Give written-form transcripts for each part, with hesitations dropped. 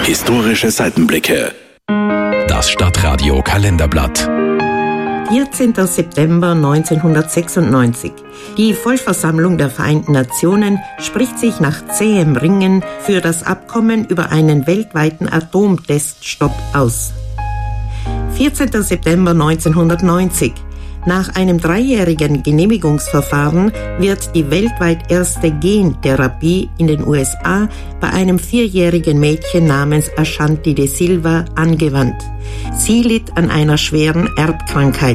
Historische Seitenblicke. Das Stadtradio Kalenderblatt. 14. September 1996. Die Vollversammlung der Vereinten Nationen spricht sich nach zähem Ringen für das Abkommen über einen weltweiten Atomteststopp aus. 14. September 1990. Nach einem 3-jährigen Genehmigungsverfahren wird die weltweit erste Gentherapie in den USA bei einem 4-jährigen Mädchen namens Ashanti de Silva angewandt. Sie litt an einer schweren Erbkrankheit.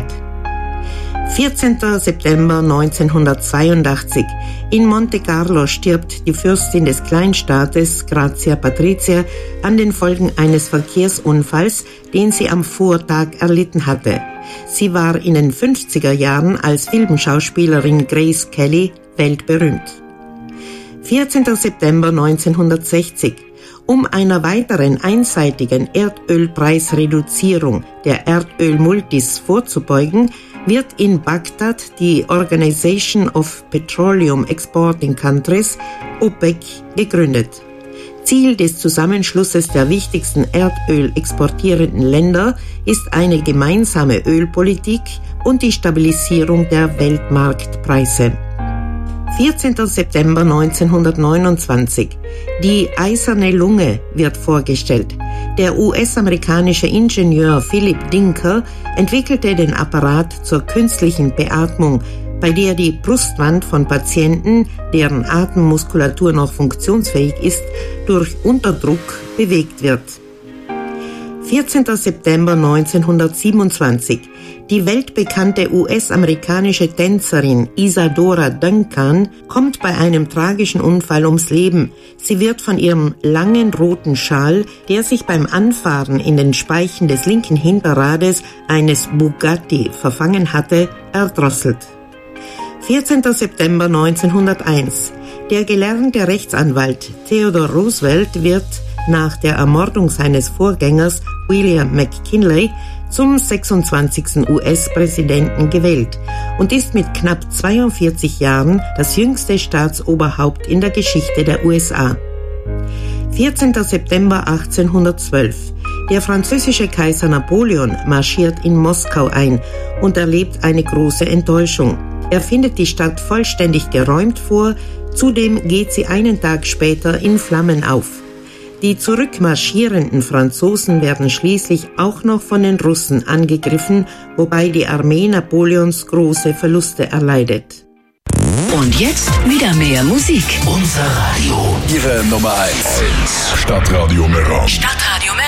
14. September 1982. In Monte Carlo stirbt die Fürstin des Kleinstaates, Grazia Patrizia, an den Folgen eines Verkehrsunfalls, den sie am Vortag erlitten hatte. Sie war in den 50er Jahren als Filmschauspielerin Grace Kelly weltberühmt. 14. September 1960. Um einer weiteren einseitigen Erdölpreisreduzierung der Erdölmultis vorzubeugen, wird in Bagdad die Organization of Petroleum Exporting Countries, OPEC, gegründet. Ziel des Zusammenschlusses der wichtigsten Erdöl exportierenden Länder ist eine gemeinsame Ölpolitik und die Stabilisierung der Weltmarktpreise. 14. September 1929. Die eiserne Lunge wird vorgestellt. Der US-amerikanische Ingenieur Philip Dinker entwickelte den Apparat zur künstlichen Beatmung, bei der die Brustwand von Patienten, deren Atemmuskulatur noch funktionsfähig ist, durch Unterdruck bewegt wird. 14. September 1927. Die weltbekannte US-amerikanische Tänzerin Isadora Duncan kommt bei einem tragischen Unfall ums Leben. Sie wird von ihrem langen roten Schal, der sich beim Anfahren in den Speichen des linken Hinterrades eines Bugatti verfangen hatte, erdrosselt. 14. September 1901. Der gelernte Rechtsanwalt Theodore Roosevelt wird nach der Ermordung seines Vorgängers William McKinley zum 26. US-Präsidenten gewählt und ist mit knapp 42 Jahren das jüngste Staatsoberhaupt in der Geschichte der USA. 14. September 1812. Der französische Kaiser Napoleon marschiert in Moskau ein und erlebt eine große Enttäuschung. Er findet die Stadt vollständig geräumt vor, zudem geht sie einen Tag später in Flammen auf. Die zurückmarschierenden Franzosen werden schließlich auch noch von den Russen angegriffen, wobei die Armee Napoleons große Verluste erleidet. Und jetzt wieder mehr Musik. Unser Radio. Ihre Nummer 1. Stadtradio Meran. Stadtradio Meran.